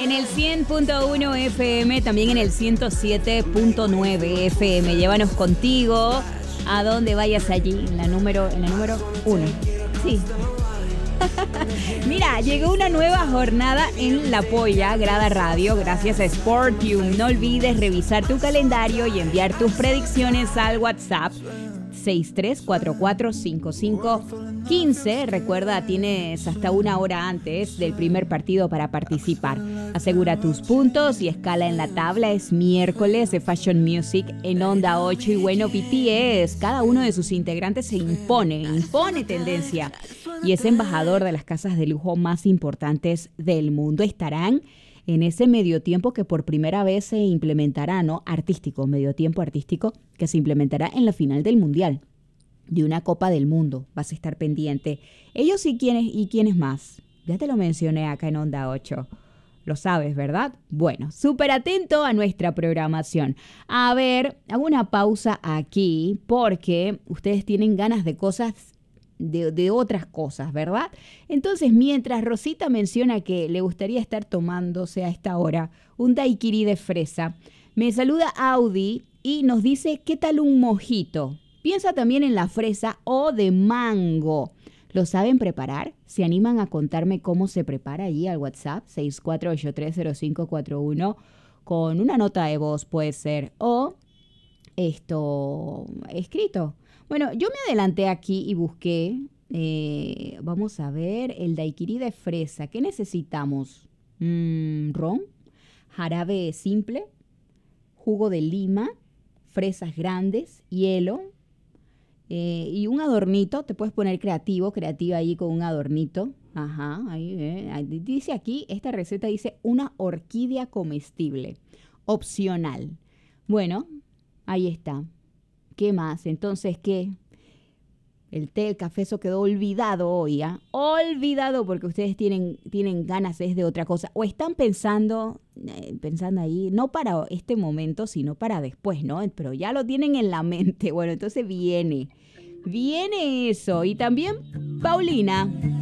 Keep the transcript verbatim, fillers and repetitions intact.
En el cien punto uno F M, también en el ciento siete punto nueve F M. Llévanos contigo a donde vayas allí, en la número, en la número uno. Sí. Mira, llegó una nueva jornada en La Polla, Grada Radio, gracias a Sportium. No olvides revisar tu calendario y enviar tus predicciones al WhatsApp seis tres cuatro cuatro cinco cinco uno cinco. Recuerda, tienes hasta una hora antes del primer partido para participar. Asegura tus puntos y escala en la tabla. Es miércoles de Fashion Music en Onda ocho. Y bueno, B T S, cada uno de sus integrantes se impone, impone tendencia. Y es embajador de las casas de lujo más importantes del mundo. Estarán en ese medio tiempo que por primera vez se implementará, ¿no? Artístico, medio tiempo artístico, que se implementará en la final del Mundial, de una Copa del Mundo. Vas a estar pendiente. Ellos y quiénes, y quiénes más. Ya te lo mencioné acá en Onda ocho. Lo sabes, ¿verdad? Bueno, súper atento a nuestra programación. A ver, hago una pausa aquí porque ustedes tienen ganas de cosas De, de otras cosas, ¿verdad? Entonces, mientras Rosita menciona que le gustaría estar tomándose a esta hora un daiquiri de fresa, me saluda Audi y nos dice, ¿qué tal un mojito? Piensa también en la fresa o de mango. ¿Lo saben preparar? ¿Se animan a contarme cómo se prepara allí al WhatsApp? seis cuatro ocho tres cero cinco cuatro uno con una nota de voz puede ser, o esto escrito. Bueno, yo me adelanté aquí y busqué, eh, vamos a ver, el daiquiri de fresa. ¿Qué necesitamos? Mm, ron, jarabe simple, jugo de lima, fresas grandes, hielo eh, y un adornito. Te puedes poner creativo, creativa ahí con un adornito. Ajá, ahí, eh, ahí dice aquí, esta receta dice una orquídea comestible, opcional. Bueno, ahí está. ¿Qué más? Entonces, ¿qué? El té, el café, eso quedó olvidado hoy, ¿ah? Olvidado porque ustedes tienen, tienen ganas es de otra cosa. O están pensando, eh, pensando ahí, no para este momento, sino para después, ¿no? Pero ya lo tienen en la mente. Bueno, entonces viene, viene eso. Y también Paulina.